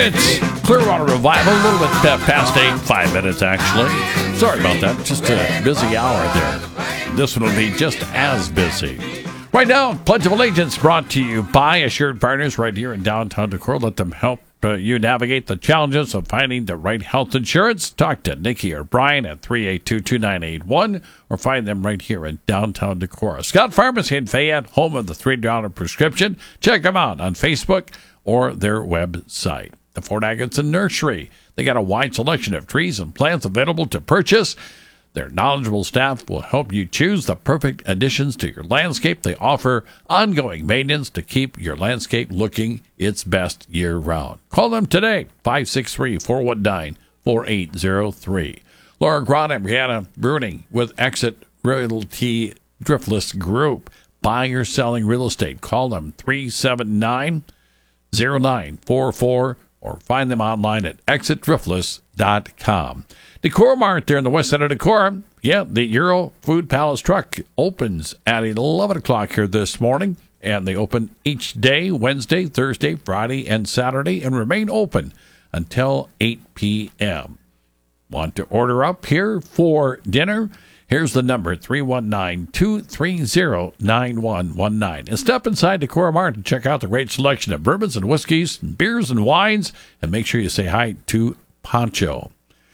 It's Clearwater Revival, a little bit past 8, 5 minutes actually. Sorry about that, just a busy hour there. This one will be just as busy. Right now, Pledge of Allegiance brought to you by Assured Partners right here in downtown Decorah. Let them help you navigate the challenges of finding the right health insurance. Talk to Nikki or Brian at 382-2981 or find them right here in downtown Decorah. Scott Pharmacy in Fayette, home of the $3 prescription. Check them out on Facebook or their website. The Fort Atkinson Nursery. They got a wide selection of trees and plants available to purchase. Their knowledgeable staff will help you choose the perfect additions to your landscape. They offer ongoing maintenance to keep your landscape looking its best year-round. Call them today, 563-419-4803. Laura Grant and Brianna Bruning with Exit Realty Driftless Group. Buying or selling real estate. Call them 379-0944 or find them online at exitdriftless.com. Decorah Mart there in the west side of Decorah. Yeah, the Euro Food Palace truck opens at 11 o'clock here this morning, and they open each day, Wednesday, Thursday, Friday, and Saturday, and remain open until 8 p.m. Want to order up here for dinner? Here's the number, 319-230-9119. And step inside Decorah Mart and check out the great selection of bourbons and whiskeys, beers and wines, and make sure you say hi to Pancho.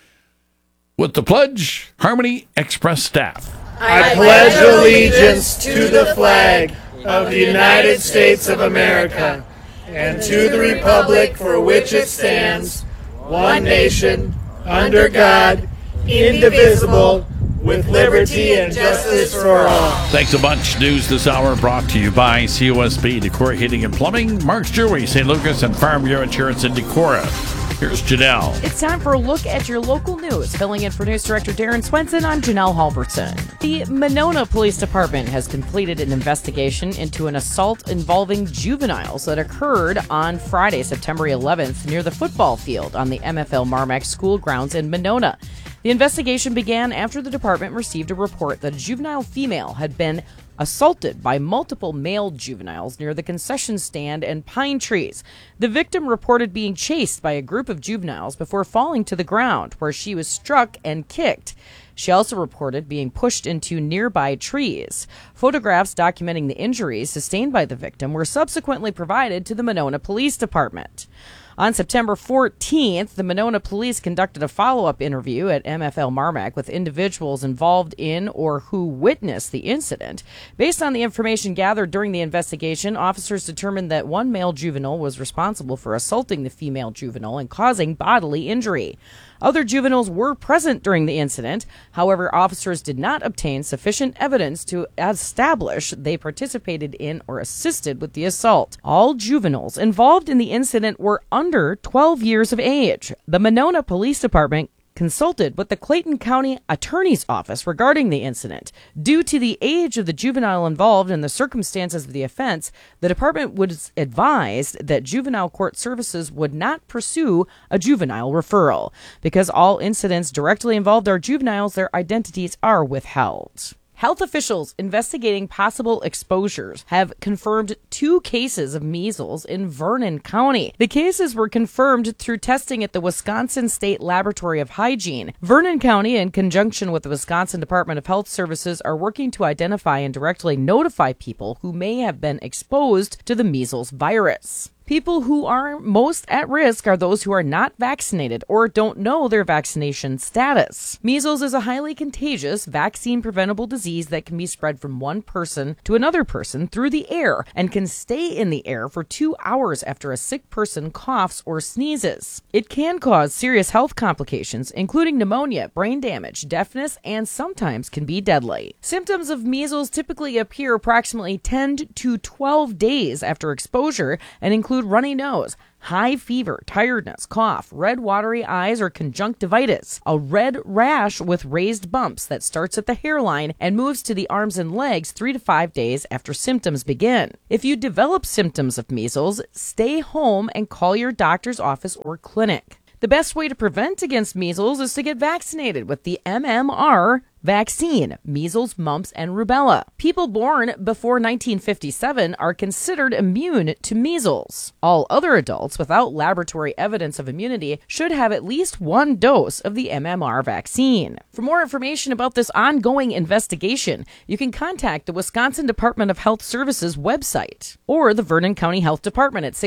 With the pledge, Harmony Express staff. I pledge allegiance to the flag of the United States of America and to the republic for which it stands, one nation, under God, indivisible, with liberty and justice for all. Thanks a bunch. News this hour brought to you by COSB, Decorah Heating and Plumbing, Mark's Jewelry, St. Lucas, and Farm Bureau Insurance in Decorah. Here's Janelle. It's time for a look at your local news. Filling in for News Director Darren Swenson, I'm Janelle Halverson. The Monona Police Department has completed an investigation into an assault involving juveniles that occurred on Friday, September 11th, near the football field on the MFL Marmac School grounds in Monona. The investigation began after the department received a report that a juvenile female had been assaulted by multiple male juveniles near the concession stand and pine trees. The victim reported being chased by a group of juveniles before falling to the ground, where she was struck and kicked. She also reported being pushed into nearby trees. Photographs documenting the injuries sustained by the victim were subsequently provided to the Monona Police Department. On September 14th, the Monona Police conducted a follow-up interview at MFL Marmac with individuals involved in or who witnessed the incident. Based on the information gathered during the investigation, officers determined that one male juvenile was responsible for assaulting the female juvenile and causing bodily injury. Other juveniles were present during the incident. However, officers did not obtain sufficient evidence to establish they participated in or assisted with the assault. All juveniles involved in the incident were under 12 years of age. The Monona Police Department consulted with the Clayton County Attorney's Office regarding the incident. Due to the age of the juvenile involved and the circumstances of the offense, the department was advised that juvenile court services would not pursue a juvenile referral. Because all incidents directly involved our juveniles, their identities are withheld. Health officials investigating possible exposures have confirmed 2 cases of measles in Vernon County. The cases were confirmed through testing at the Wisconsin State Laboratory of Hygiene. Vernon County, in conjunction with the Wisconsin Department of Health Services, are working to identify and directly notify people who may have been exposed to the measles virus. People who are most at risk are those who are not vaccinated or don't know their vaccination status. Measles is a highly contagious, vaccine-preventable disease that can be spread from one person to another person through the air and can stay in the air for 2 hours after a sick person coughs or sneezes. It can cause serious health complications, including pneumonia, brain damage, deafness, and sometimes can be deadly. Symptoms of measles typically appear approximately 10 to 12 days after exposure and include runny nose, high fever, tiredness, cough, red watery eyes or conjunctivitis, a red rash with raised bumps that starts at the hairline and moves to the arms and legs 3 to 5 days after symptoms begin. If you develop symptoms of measles, stay home and call your doctor's office or clinic. The best way to prevent against measles is to get vaccinated with the MMR Vaccine, measles, mumps, and rubella. People born before 1957 are considered immune to measles. All other adults without laboratory evidence of immunity should have at least one dose of the MMR vaccine. For more information about this ongoing investigation, you can contact the Wisconsin Department of Health Services website or the Vernon County Health Department at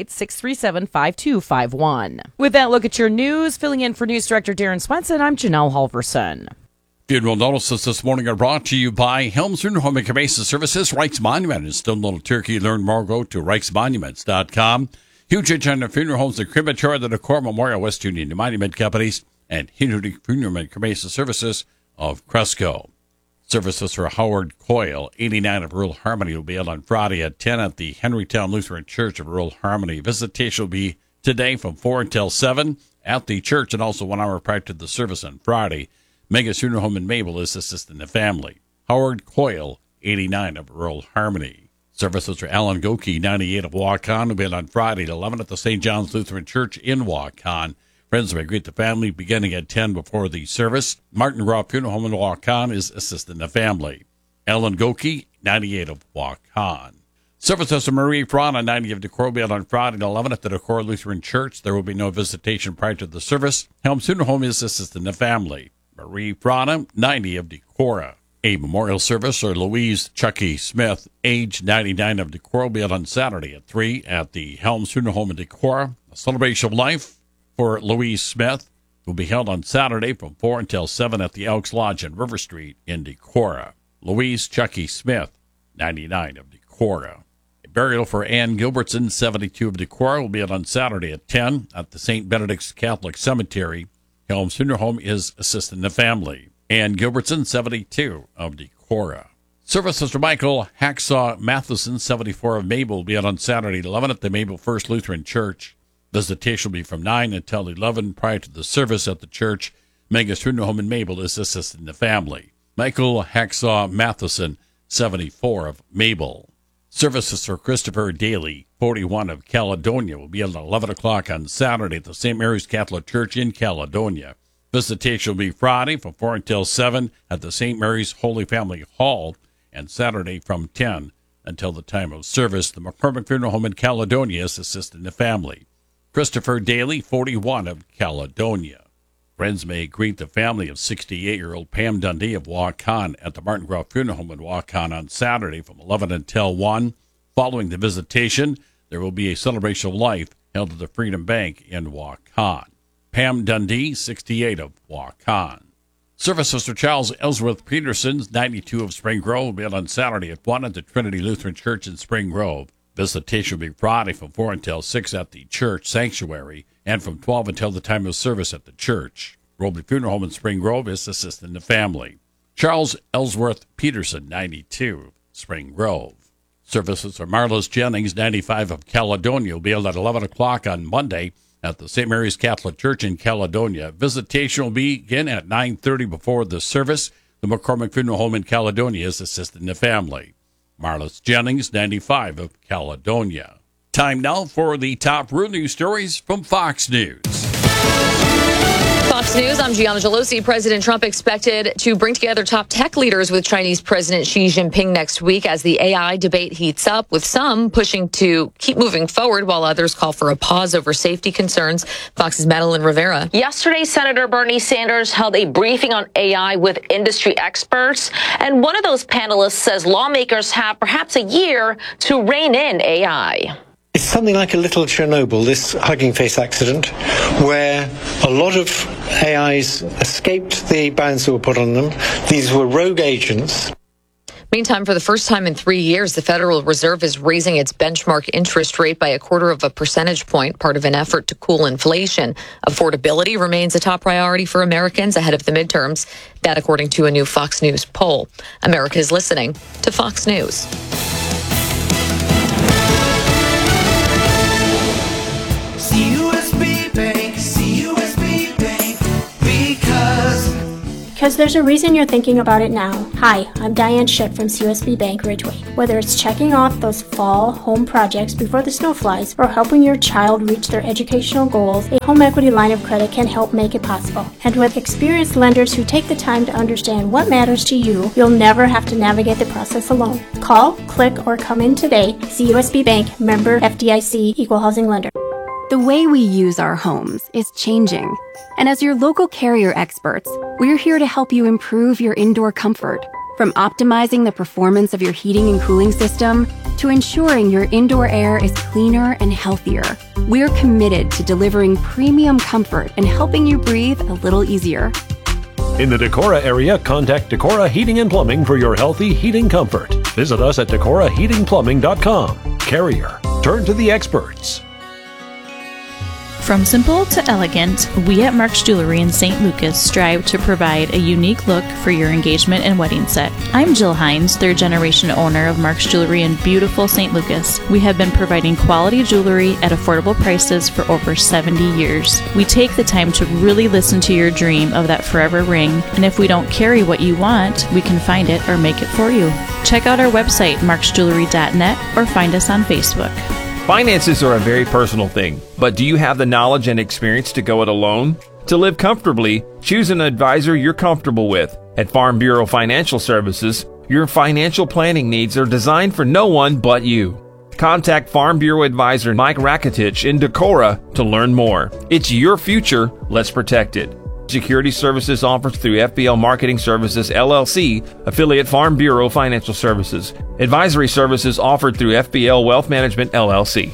608-637-5251. With that look at your news, filling in for News Director Darren Swenson, I'm Janelle Halverson. Funeral notices this morning are brought to you by Helms Funeral Home and Cremation Services, Reichs Monument, and Stone Little Turkey. Learn more, go to reichsmonuments.com. Huge Agenda Funeral Homes and Crematory, the Decor Memorial, West Union, the Monument Companies, and Hinnerty Funeral and Cremation Services of Cresco. Services for Howard Coyle, 89 of Rural Harmony, will be held on Friday at 10 at the Henrytown Lutheran Church of Rural Harmony. Visitation will be today from 4 until 7 at the church, and also 1 hour prior to the service on Friday. Mega's Funeral Home in Mabel is assisting the family. Howard Coyle, 89 of Rural Harmony. Services for Alan Goki, 98 of Waukon, will be on Friday at 11 at the St. John's Lutheran Church in Waukon. Friends may greet the family beginning at 10 before the service. Martin Groff Funeral Home in Waukon is assisting the family. Alan Goki, 98 of Waukon. Services for Marie Frana, 90 of Decorah, will be on Friday at 11 at the Decorah Lutheran Church. There will be no visitation prior to the service. Helms Funeral Home is assisting the family. Marie Frana, 90 of Decorah. A memorial service for Louise Chucky Smith, age 99 of Decorah, will be held on Saturday at 3 at the Helms Funeral Home in Decorah. A celebration of life for Louise Smith will be held on Saturday from 4 until 7 at the Elks Lodge on River Street in Decorah. Louise Chucky Smith, 99 of Decorah. A burial for Ann Gilbertson, 72 of Decorah, will be held on Saturday at 10 at the St. Benedict's Catholic Cemetery. Helms Funeral Home is assisting the family. Ann Gilbertson, 72 of Decorah. Services for Michael Hacksaw Matheson, 74 of Mabel, will be out on Saturday at 11 at the Mabel First Lutheran Church. Visitation will be from 9 until 11 prior to the service at the church. Mega's Funeral Home in Mabel is assisting the family. Michael Hacksaw Matheson, 74 of Mabel. Services for Christopher Daly, 41 of Caledonia, will be at 11 o'clock on Saturday at the St. Mary's Catholic Church in Caledonia. Visitation will be Friday from 4 until 7 at the St. Mary's Holy Family Hall, and Saturday from 10 until the time of service. The McCormick Funeral Home in Caledonia is assisting the family. Christopher Daly, 41 of Caledonia. Friends may greet the family of 68-year-old Pam Dundee of Waukon at the Martin Groff Funeral Home in Waukon on Saturday from 11 until 1. Following the visitation, there will be a celebration of life held at the Freedom Bank in Waukon. Pam Dundee, 68 of Waukon. Services for Charles Ellsworth Peterson, 92 of Spring Grove, will be held on Saturday at 1 at the Trinity Lutheran Church in Spring Grove. Visitation will be Friday from 4 until 6 at the church sanctuary, and from 12 until the time of service at the church. Robley Funeral Home in Spring Grove is assisting the family. Charles Ellsworth Peterson, 92, Spring Grove. Services for Marlos Jennings, 95 of Caledonia, will be held at 11 o'clock on Monday at the St. Mary's Catholic Church in Caledonia. Visitation will begin at 9:30 before the service. The McCormick Funeral Home in Caledonia is assisting the family. Marlos Jennings, 95 of Caledonia. Time now for the top real news stories from Fox News. Fox News, I'm Gianna Gelosi. President Trump expected to bring together top tech leaders with Chinese President Xi Jinping next week as the AI debate heats up, with some pushing to keep moving forward while others call for a pause over safety concerns. Fox's Madeline Rivera. Yesterday, Senator Bernie Sanders held a briefing on AI with industry experts, and one of those panelists says lawmakers have perhaps a year to rein in AI. It's something like a little Chernobyl, this Hugging Face accident, where a lot of AIs escaped the bans that were put on them. These were rogue agents. Meantime, for the first time in 3 years, the Federal Reserve is raising its benchmark interest rate by 0.25 percentage point, part of an effort to cool inflation. Affordability remains a top priority for Americans ahead of the midterms. That, according to a new Fox News poll. America is listening to Fox News. CUSB Bank, because because there's a reason you're thinking about it now. Hi, I'm Diane Schick from CUSB Bank Ridgeway. Whether it's checking off those fall home projects before the snow flies or helping your child reach their educational goals, a home equity line of credit can help make it possible. And with experienced lenders who take the time to understand what matters to you, you'll never have to navigate the process alone. Call, click, or come in today. CUSB Bank, member FDIC, equal housing lender. The way we use our homes is changing. And as your local Carrier experts, we're here to help you improve your indoor comfort. From optimizing the performance of your heating and cooling system to ensuring your indoor air is cleaner and healthier, we're committed to delivering premium comfort and helping you breathe a little easier. In the Decorah area, contact Decorah Heating and Plumbing for your healthy heating comfort. Visit us at DecorahHeatingPlumbing.com. Carrier. Turn to the experts. From simple to elegant, we at Mark's Jewelry in St. Lucas strive to provide a unique look for your engagement and wedding set. I'm Jill Hines, third generation owner of Mark's Jewelry in beautiful St. Lucas. We have been providing quality jewelry at affordable prices for over 70 years. We take the time to really listen to your dream of that forever ring, and if we don't carry what you want, we can find it or make it for you. Check out our website, marksjewelry.net, or find us on Facebook. Finances are a very personal thing, but do you have the knowledge and experience to go it alone? To live comfortably, choose an advisor you're comfortable with. At Farm Bureau Financial Services, your financial planning needs are designed for no one but you. Contact Farm Bureau Advisor Mike Rakitich in Decorah to learn more. It's your future, let's protect it. Security services offered through FBL Marketing Services, LLC, affiliate Farm Bureau Financial Services. Advisory services offered through FBL Wealth Management, LLC.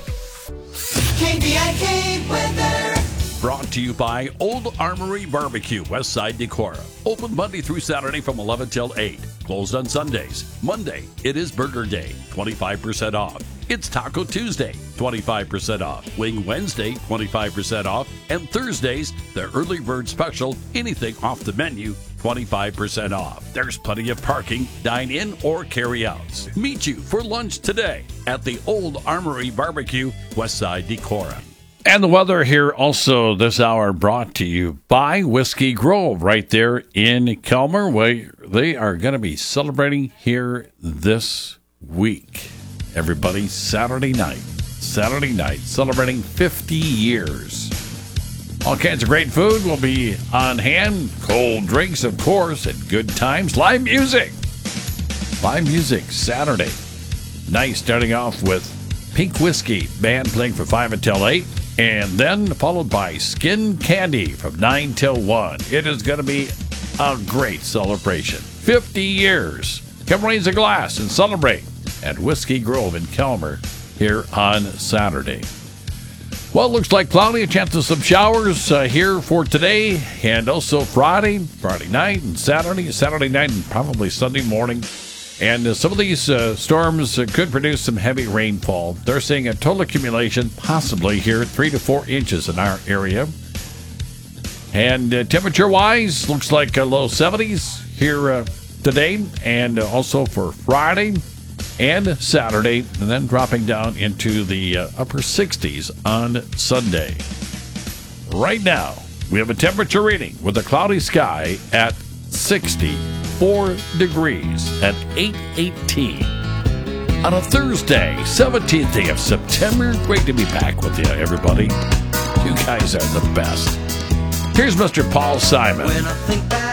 KVIK weather. Brought to you by Old Armory Barbecue, Westside Decorah. Open Monday through Saturday from 11 till 8. Closed on Sundays. Monday, it is Burger Day, 25% off. It's Taco Tuesday, 25% off. Wing Wednesday, 25% off. And Thursdays, the early bird special, anything off the menu, 25% off. There's plenty of parking, dine in or carry outs. Meet you for lunch today at the Old Armory Barbecue, Westside Decorah. And the weather here also this hour brought to you by Whiskey Grove right there in Kelmer, where they are going to be celebrating here this week. Everybody, Saturday night, celebrating 50 years. All kinds of great food will be on hand. Cold drinks, of course, and good times. Live music Saturday night, starting off with Pink Whiskey Band playing from 5 until 8. And then followed by Skin Candy from 9 till 1. It is going to be a great celebration. 50 years. Come raise a glass and celebrate at Whiskey Grove in Kelmer here on Saturday. Well, it looks like cloudy, a chance of some showers here for today, and also Friday night, and Saturday night, and probably Sunday morning. And some of these storms could produce some heavy rainfall. They're seeing a total accumulation, possibly here, 3 to 4 inches in our area. And temperature-wise, looks like low 70s here today, and also for Friday and Saturday, and then dropping down into the upper 60s on Sunday. Right now, we have a temperature reading with a cloudy sky at 64 degrees at 8:18 on a Thursday, 17th day of September. Great to be back with you, everybody. You guys are the best. Here's Mr. Paul Simon.